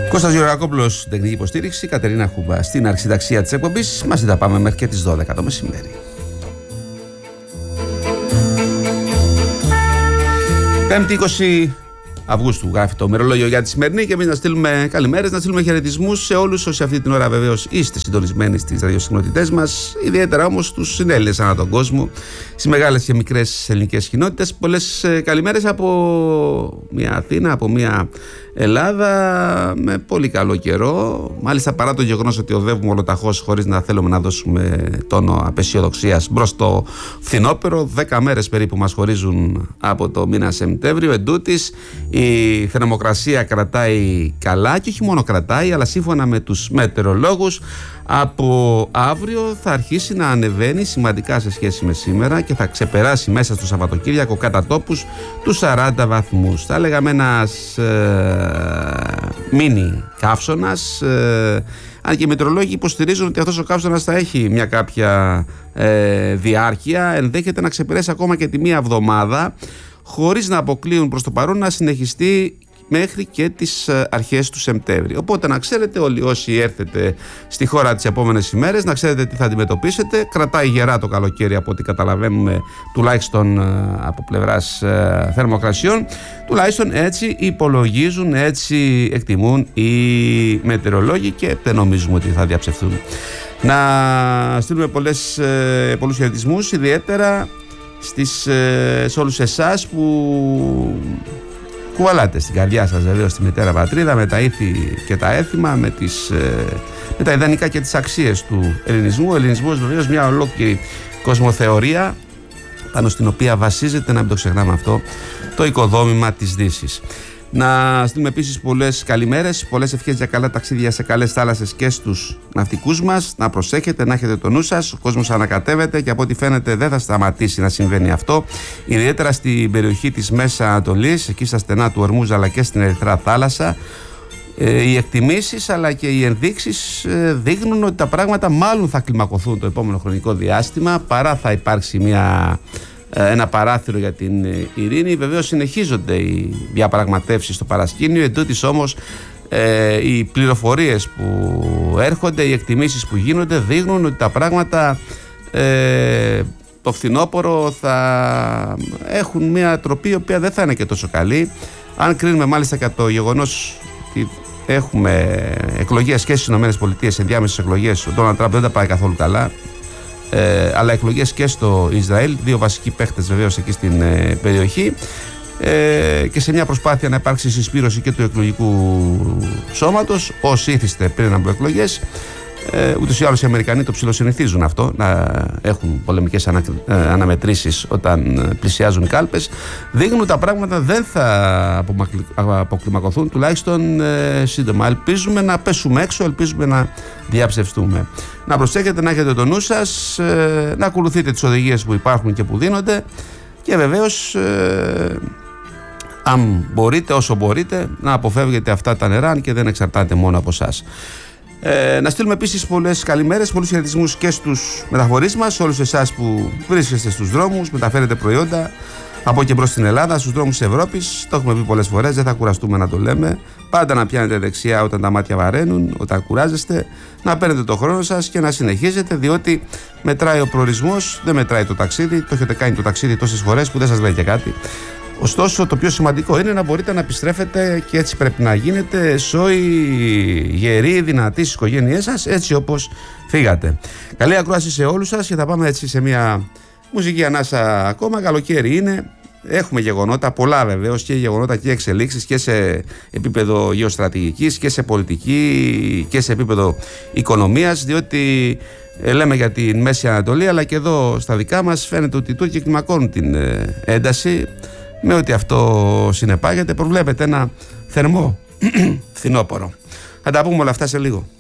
Κώστας Γεωργακόπουλος, τεχνική υποστήριξη, Κατερίνα Χούμπα στην αρχισυνταξία της εκπομπής. Μαζί τα πάμε μέχρι και τις 12 το μεσημέρι. 5η 20 Αυγούστου γράφει το ημερολόγιο για τη σημερινή και εμείς να στείλουμε καλημέρες, να στείλουμε χαιρετισμούς σε όλους όσοι αυτή την ώρα βεβαίως είστε συντονισμένοι στις ραδιοσυχνότητές μας, ιδιαίτερα όμως στους συνέλληνες ανά τον κόσμο, στις μεγάλες και μικρές ελληνικές κοινότητες. Πολλές καλημέρες από μια Αθήνα, από μια Ελλάδα με πολύ καλό καιρό. Μάλιστα, παρά το γεγονός ότι οδεύουμε ολοταχώς χωρίς να θέλουμε να δώσουμε τόνο απεσιοδοξίας μπρος στο φθινόπωρο, 10 μέρες περίπου μας χωρίζουν από το μήνα Σεπτέμβριο. Εντούτοις η θερμοκρασία κρατάει καλά και όχι μόνο κρατάει, αλλά σύμφωνα με τους μετεωρολόγους από αύριο θα αρχίσει να ανεβαίνει σημαντικά σε σχέση με σήμερα και θα ξεπεράσει μέσα στο Σαββατοκύριακο κατά τόπους τους 40 βαθμούς. Θα λέγαμε ένας μίνι καύσωνας, αν και οι μετεωρολόγοι υποστηρίζουν ότι αυτός ο καύσωνας θα έχει μια κάποια διάρκεια, ενδέχεται να ξεπεράσει ακόμα και τη μία εβδομάδα, χωρίς να αποκλείουν προς το παρόν να συνεχιστεί μέχρι και τις αρχές του Σεπτέμβρη. Οπότε να ξέρετε όλοι όσοι έρθετε στη χώρα τις επόμενες ημέρες, να ξέρετε τι θα αντιμετωπίσετε. Κρατάει γερά το καλοκαίρι από ό,τι καταλαβαίνουμε, τουλάχιστον από πλευράς θερμοκρασιών. Τουλάχιστον έτσι υπολογίζουν, έτσι εκτιμούν οι μετεωρολόγοι και δεν νομίζουμε ότι θα διαψευθούν. Να στείλουμε πολλούς χαιρετισμούς, ιδιαίτερα σε όλους εσάς που κουβαλάτε στην καρδιά σας βεβαίως τη μητέρα πατρίδα με τα ήθη και τα έθιμα, με τα ιδανικά και τις αξίες του ελληνισμού. Ο ελληνισμός βεβαίως μια ολόκληρη κοσμοθεωρία πάνω στην οποία βασίζεται, να μην το ξεχνάμε αυτό, το οικοδόμημα της Δύσης. Να στείλουμε επίσης πολλές καλημέρες, πολλές ευχές για καλά ταξίδια σε καλές θάλασσες και στους ναυτικούς μας. Να προσέχετε, να έχετε το νου σας. Ο κόσμος ανακατεύεται και από ό,τι φαίνεται δεν θα σταματήσει να συμβαίνει αυτό. Ιδιαίτερα στην περιοχή της Μέσης Ανατολής, εκεί στα στενά του Ορμούζ αλλά και στην Ερυθρά Θάλασσα. Οι εκτιμήσεις αλλά και οι ενδείξεις δείχνουν ότι τα πράγματα μάλλον θα κλιμακωθούν το επόμενο χρονικό διάστημα, παρά θα υπάρξει ένα παράθυρο για την ειρήνη. Βεβαίως συνεχίζονται οι διαπραγματεύσεις στο παρασκήνιο, εντούτοις όμως οι πληροφορίες που έρχονται, οι εκτιμήσεις που γίνονται δείχνουν ότι τα πράγματα το φθινόπωρο θα έχουν μια τροπή η οποία δεν θα είναι και τόσο καλή. Αν κρίνουμε μάλιστα και το γεγονός ότι έχουμε εκλογές και στις ΗΠΑ, ενδιάμεσες εκλογές, ο Ντόναλντ Τραμπ δεν τα πάει καθόλου καλά, αλλά εκλογές και στο Ισραήλ, δύο βασικοί παίχτες βεβαίως εκεί στην περιοχή, και σε μια προσπάθεια να υπάρξει συσπήρωση και του εκλογικού σώματος ως ήθιστε πριν από εκλογές. Ούτως ή άλλως οι Αμερικανοί το ψιλοσυνηθίζουν αυτό, να έχουν πολεμικές αναμετρήσεις όταν πλησιάζουν οι κάλπες. Δείχνουν τα πράγματα δεν θα αποκλιμακωθούν, τουλάχιστον σύντομα. Ελπίζουμε να πέσουμε έξω, ελπίζουμε να διαψευστούμε. Να προσέχετε, να έχετε το νου σας, να ακολουθείτε τις οδηγίες που υπάρχουν και που δίνονται και βεβαίως αν μπορείτε, όσο μπορείτε, να αποφεύγετε αυτά τα νερά, αν και δεν εξαρτάται μόνο από εσάς. Να στείλουμε επίσης πολλές καλημέρες, πολλούς χαιρετισμούς και στους μεταφορείς μας, όλους εσάς που βρίσκεστε στους δρόμους, μεταφέρετε προϊόντα από και μπρος στην Ελλάδα, στους δρόμους της Ευρώπης. Το έχουμε πει πολλές φορές, δεν θα κουραστούμε να το λέμε. Πάντα να πιάνετε δεξιά όταν τα μάτια βαραίνουν, όταν κουράζεστε, να παίρνετε το χρόνο σας και να συνεχίζετε, διότι μετράει ο προορισμός, δεν μετράει το ταξίδι. Το έχετε κάνει το ταξίδι τόσες φορές που δεν σας λέει και κάτι. Ωστόσο, το πιο σημαντικό είναι να μπορείτε να επιστρέφετε, και έτσι πρέπει να γίνετε, σόοι, γεροί, δυνατοί στις οικογένειές σας, έτσι όπως φύγατε. Καλή ακρόαση σε όλους σας και θα πάμε έτσι σε μια μουσική ανάσα ακόμα. Καλοκαίρι είναι, έχουμε γεγονότα, πολλά βεβαίως, και γεγονότα και εξελίξεις και σε επίπεδο γεωστρατηγικής και σε πολιτική και σε επίπεδο οικονομίας, διότι λέμε για την Μέση Ανατολή, αλλά και εδώ στα δικά μας φαίνεται ότι οι Τούρκοι κλιμακώνουν την ένταση, με ό,τι αυτό συνεπάγεται. Προβλέπεται ένα θερμό φθινόπωρο. Θα τα πούμε όλα αυτά σε λίγο.